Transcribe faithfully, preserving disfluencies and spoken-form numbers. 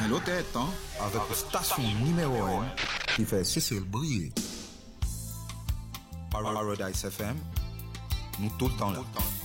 L'autre est temps avec la station numéro un qui fait cesser le bruit. Paradise F M, nous tout le temps là.